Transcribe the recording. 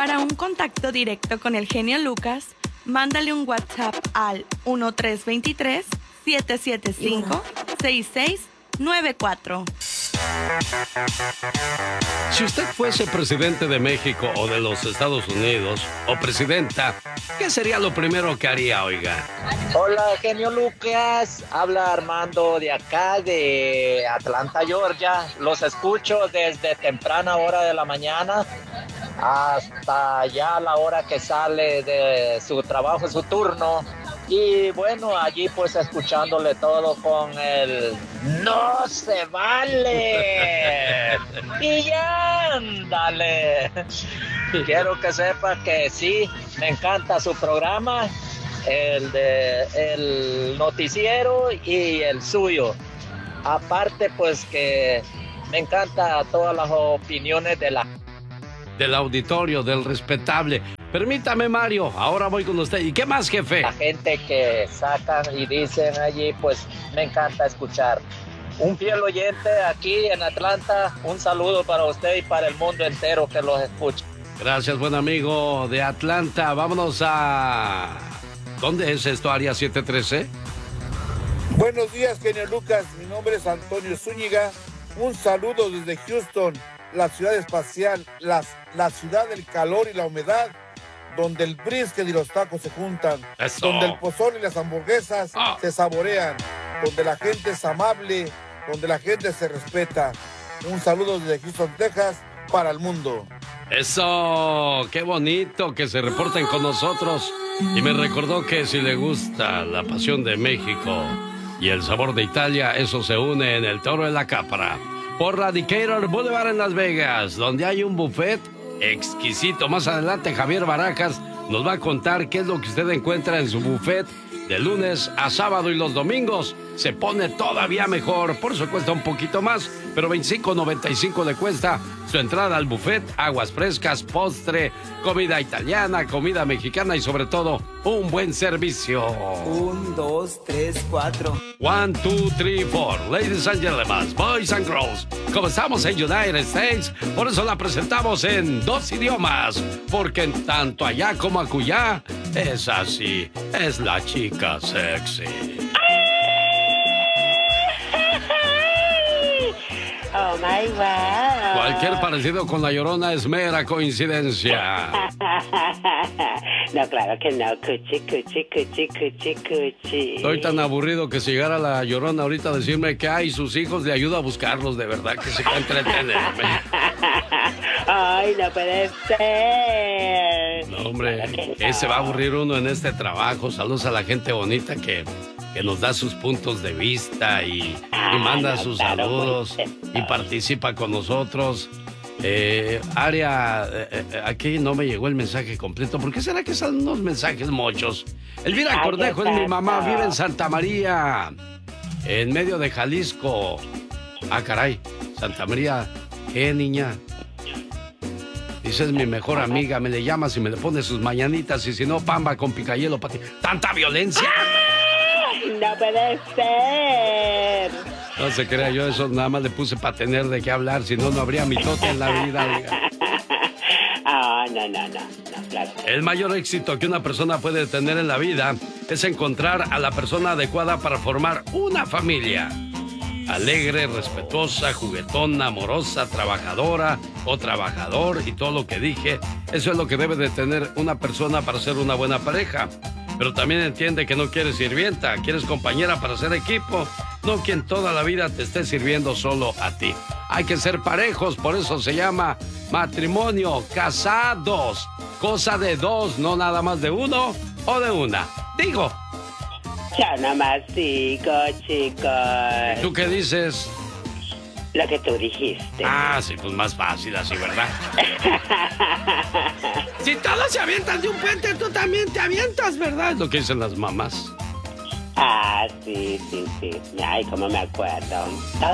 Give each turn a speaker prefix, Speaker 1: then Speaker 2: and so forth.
Speaker 1: Para un contacto directo con el genio Lucas, mándale un WhatsApp al 1323-775-6694.
Speaker 2: Si usted fuese presidente de México o de los Estados Unidos, o presidenta, ¿qué sería lo primero que haría, oiga?
Speaker 3: Hola, genio Lucas. Habla Armando de acá, de Atlanta, Georgia. Los escucho desde temprana hora de la mañana hasta ya la hora que sale de su trabajo, su turno. Y bueno, allí pues escuchándole todo con el ¡no se vale! Y ya, ándale. Quiero que sepa que sí, me encanta su programa, el noticiero y el suyo. Aparte pues que me encanta todas las opiniones
Speaker 2: del auditorio, del respetable. Permítame, Mario, ahora voy con usted. ¿Y qué más, jefe?
Speaker 3: La gente que sacan y dicen allí, pues me encanta escuchar. Un fiel oyente aquí en Atlanta, un saludo para usted y para el mundo entero que los escucha.
Speaker 2: Gracias, buen amigo de Atlanta. Vámonos a... ¿Dónde es esto, área 713?
Speaker 4: Buenos días, genio Lucas. Mi nombre es Antonio Zúñiga. Un saludo desde Houston, la ciudad espacial, la ciudad del calor y la humedad, donde el brisket y los tacos se juntan,
Speaker 2: Eso.
Speaker 4: donde el pozole y las hamburguesas se saborean, donde la gente es amable, donde la gente se respeta. Un saludo desde Houston, Texas, para el mundo.
Speaker 2: Eso, qué bonito que se reporten con nosotros. Y me recordó que si le gusta la pasión de México y el sabor de Italia, eso se une en el Toro de la Capra, por la Decatur Boulevard en Las Vegas, donde hay un buffet exquisito. Más adelante Javier Barajas nos va a contar qué es lo que usted encuentra en su buffet de lunes a sábado, y los domingos se pone todavía mejor. Por eso cuesta un poquito más, pero $25.95 le cuesta su entrada al buffet, aguas frescas, postre, comida italiana, comida mexicana y sobre todo un buen servicio.
Speaker 5: 1, 2, 3, 4.
Speaker 2: 1, 2, 3, 4. Ladies and gentlemen, boys and girls, como estamos en United States, por eso la presentamos en 2 idiomas, porque en tanto allá como acullá, es así, es la chica sexy.
Speaker 6: Oh my wow.
Speaker 2: Cualquier parecido con la Llorona es mera coincidencia.
Speaker 6: No, claro que no. Cuchi.
Speaker 2: Estoy tan aburrido que si llegara la Llorona ahorita a decirme que hay sus hijos, le ayudo a buscarlos, de verdad que se va a entretenerme.
Speaker 6: Ay, no puede ser.
Speaker 2: No, hombre,
Speaker 6: Claro que no.
Speaker 2: se va a aburrir uno en este trabajo. Saludos a la gente bonita que nos da sus puntos de vista y manda sus saludos y participa con nosotros. Aquí no me llegó el mensaje completo. ¿Por qué será que salen unos mensajes mochos? Elvira Cornejo es mi mamá, vive en Santa María, en medio de Jalisco. Ah, caray, Santa María, ¿qué, niña? Dice, es mi mejor amiga, me le llamas y me le pones sus mañanitas, y si no, pamba con picayelo para ti. ¡Tanta violencia!
Speaker 6: No puede ser.
Speaker 2: No se crea, yo eso nada más le puse para tener de qué hablar, si no, no habría mitote en la vida.
Speaker 6: No, claro.
Speaker 2: El mayor éxito que una persona puede tener en la vida es encontrar a la persona adecuada para formar una familia. Alegre, respetuosa, juguetona, amorosa, trabajadora o trabajador, y todo lo que dije, eso es lo que debe de tener una persona para ser una buena pareja. Pero también entiende que no quieres sirvienta, quieres compañera para hacer equipo, no quien toda la vida te esté sirviendo solo a ti. Hay que ser parejos, por eso se llama matrimonio, casados, cosa de dos, no nada más de uno o de una. Digo.
Speaker 6: Ya nada más digo, chicos.
Speaker 2: ¿Y tú qué dices?
Speaker 6: Lo que tú dijiste.
Speaker 2: Ah, sí, pues más fácil así, ¿verdad? Si todos se avientan de un puente, tú también te avientas, ¿verdad? Es lo que dicen las mamás.
Speaker 6: Sí. Ay, cómo me acuerdo.